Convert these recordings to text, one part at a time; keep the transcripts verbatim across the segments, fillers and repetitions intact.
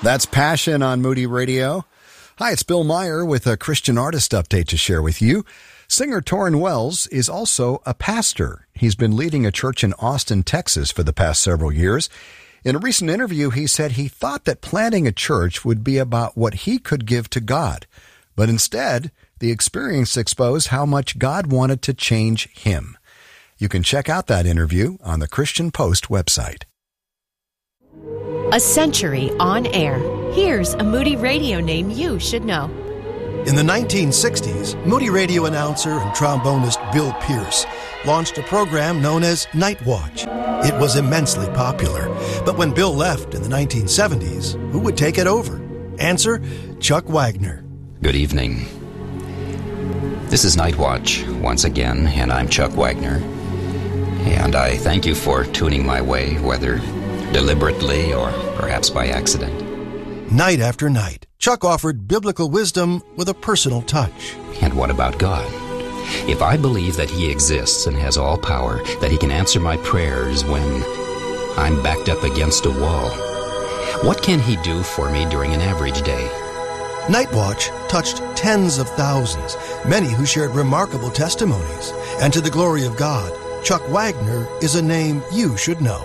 That's Passion on Moody Radio. Hi, it's Bill Meyer with a Christian artist update to share with you. Singer Torrin Wells is also a pastor. He's been leading a church in Austin, Texas for the past several years. In a recent interview, he said he thought that planting a church would be about what he could give to God. But instead, the experience exposed how much God wanted to change him. You can check out that interview on the Christian Post website. A century on air. Here's a Moody Radio name you should know. In the nineteen sixties, Moody Radio announcer and trombonist Bill Pierce launched a program known as Night Watch. It was immensely popular. But when Bill left in the nineteen seventies, who would take it over? Answer, Chuck Wagner. Good evening. This is Night Watch once again, and I'm Chuck Wagner. And I thank you for tuning my way, whether deliberately or perhaps by accident. Night after night, Chuck offered biblical wisdom with a personal touch. And what about God? If I believe that He exists and has all power, that He can answer my prayers when I'm backed up against a wall, what can He do for me during an average day? Night Watch touched tens of thousands, many who shared remarkable testimonies. And to the glory of God, Chuck Wagner is a name you should know.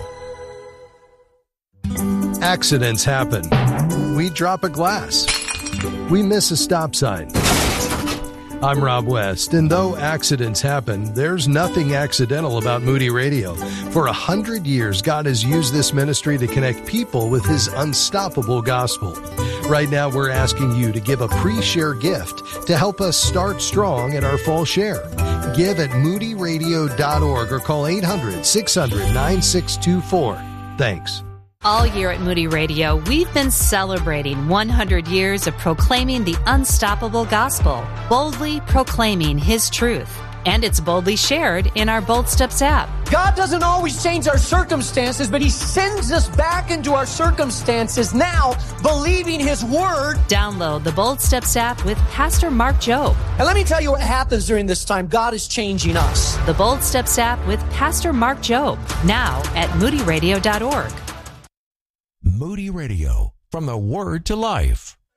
Accidents happen. We drop a glass. We miss a stop sign. I'm Rob West, and though accidents happen, there's nothing accidental about Moody Radio. For a hundred years, God has used this ministry to connect people with His unstoppable gospel. Right now, we're asking you to give a pre-share gift to help us start strong in our fall share. Give at moody radio dot org or call eight hundred, six hundred, nine six two four. Thanks. All year at Moody Radio, we've been celebrating one hundred years of proclaiming the unstoppable gospel, boldly proclaiming His truth. And it's boldly shared in our Bold Steps app. God doesn't always change our circumstances, but He sends us back into our circumstances now, believing His word. Download the Bold Steps app with Pastor Mark Jobe. And let me tell you what happens during this time. God is changing us. The Bold Steps app with Pastor Mark Jobe, now at moody radio dot org. Moody Radio, from the Word to Life.